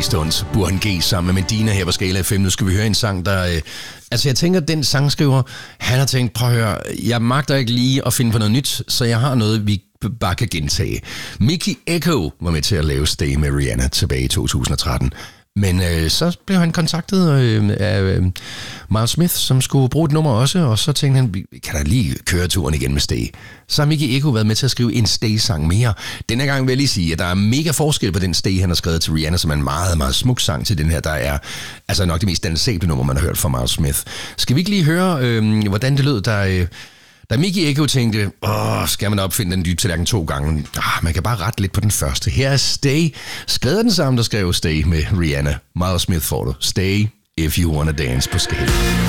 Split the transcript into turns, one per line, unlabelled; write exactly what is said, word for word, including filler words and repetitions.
G Stones, Burhan G sammen med Medina her på Skala F M. Nu skal vi høre en sang, der... Øh, altså, jeg tænker, den sangskriver, han har tænkt, prøv at høre, jeg magter ikke lige at finde på noget nyt, så jeg har noget, vi bare kan gentage. Mickey Echo var med til at lave Stay med Rihanna tilbage i to tusind og tretten. Men øh, så blev han kontaktet øh, af øh, Miles Smith, som skulle bruge et nummer også, og så tænkte han, vi kan da lige køre turen igen med Stay. Så har Mickey Echo været med til at skrive en Stay-sang mere. Denne gang vil jeg lige sige, at der er mega forskel på den Stay, han har skrevet til Rihanna, som er en meget, meget smuk sang til den her, der er altså nok det mest dansable nummer, man har hørt fra Miles Smith. Skal vi ikke lige høre, øh, hvordan det lød, der... Øh, Da Mickey Echo tænkte, åh, skal man opfinde den dybe tallerken to gange? Ah, man kan bare rette lidt på den første. Her er Stay. Skrevet den samme, der skrev Stay med Rihanna. Miles Smith får du. Stay if you wanna dance på Skala.